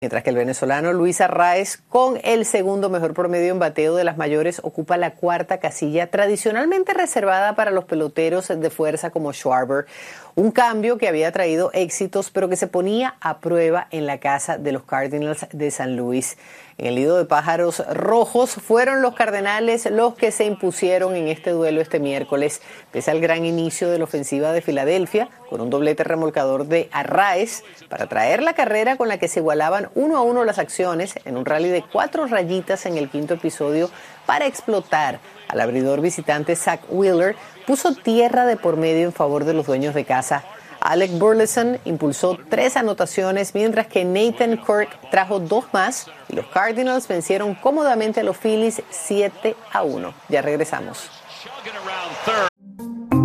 Mientras que el venezolano Luis Arraez, con el segundo mejor promedio en bateo de las mayores, ocupa la cuarta casilla tradicionalmente reservada para los peloteros de fuerza como Schwarber. Un cambio que había traído éxitos, pero que se ponía a prueba en la casa de los Cardinals de San Luis. En el nido de pájaros rojos fueron los Cardenales los que se impusieron en este duelo este miércoles, pese al gran inicio de la ofensiva de Filadelfia, con un doblete remolcador de Arraez para traer la carrera con la que se igualaban 1-1 las acciones en un rally de 4 rayitas en el quinto episodio para explotar. Al abridor visitante Zach Wheeler puso tierra de por medio en favor de los dueños de casa. Alec Burleson impulsó 3 anotaciones, mientras que Nathan Kirk trajo 2 más y los Cardinals vencieron cómodamente a los Phillies 7-1. Ya regresamos.